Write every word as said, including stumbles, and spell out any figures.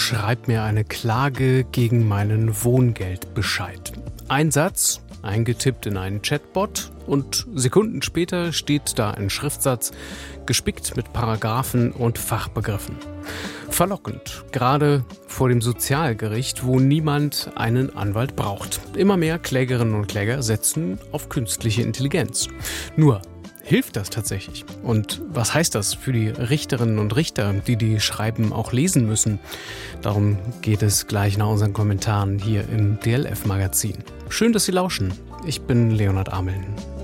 schreib mir eine Klage gegen meinen Wohngeldbescheid. Ein Satz, eingetippt in einen Chatbot, und Sekunden später steht da ein Schriftsatz, gespickt mit Paragraphen und Fachbegriffen. Verlockend, gerade vor dem Sozialgericht, wo niemand einen Anwalt braucht. Immer mehr Klägerinnen und Kläger setzen auf künstliche Intelligenz. Nur, hilft das tatsächlich? Und was heißt das für die Richterinnen und Richter, die die Schreiben auch lesen müssen? Darum geht es gleich nach unseren Kommentaren hier im D L F-Magazin. Schön, dass Sie lauschen. Ich bin Leonhard Ameln.